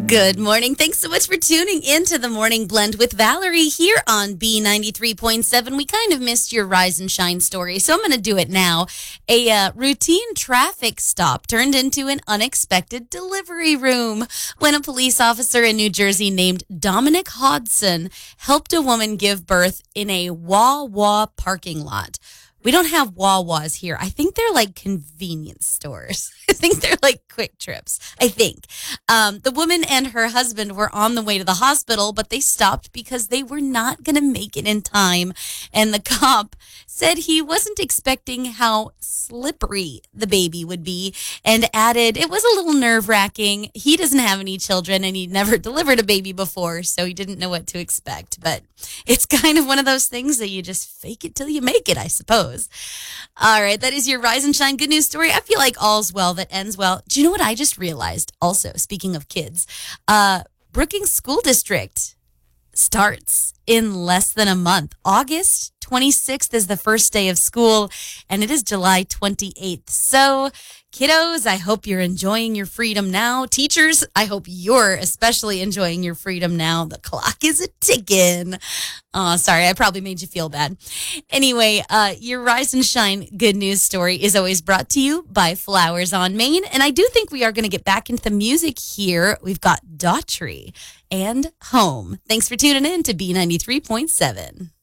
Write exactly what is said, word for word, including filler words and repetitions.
Good morning. Thanks so much for tuning into the Morning Blend with Valerie here on B ninety-three point seven. We kind of missed your rise and shine story, so I'm going to do it now. A uh, routine traffic stop turned into an unexpected delivery room when a police officer in New Jersey named Dominic Hodson helped a woman give birth in a Wawa parking lot. We don't have Wawas here. I think they're like convenience stores. I think they're like Quick Trips. I think. Um, the woman and her husband were on the way to the hospital, but they stopped because they were not going to make it in time. And the cop said he wasn't expecting how slippery the baby would be and added it was a little nerve-wracking. He doesn't have any children and he'd never delivered a baby before, so he didn't know what to expect. But it's kind of one of those things that you just fake it till you make it, I suppose. All right, that is your Rise and Shine good news story. I feel like all's well that ends well. Do you know what I just realized? Also, speaking of kids, uh, Brookings School District starts in less than a month. August twenty-sixth is the first day of school, and it is July twenty-eighth. So, kiddos, I hope you're enjoying your freedom now. Teachers, I hope you're especially enjoying your freedom now. The clock is a ticking. Oh, sorry, I probably made you feel bad. Anyway, uh, your Rise and Shine good news story is always brought to you by Flowers on Main. And I do think we are going to get back into the music here. We've got Daughtry and Home. Thanks for tuning in to B ninety-three point seven.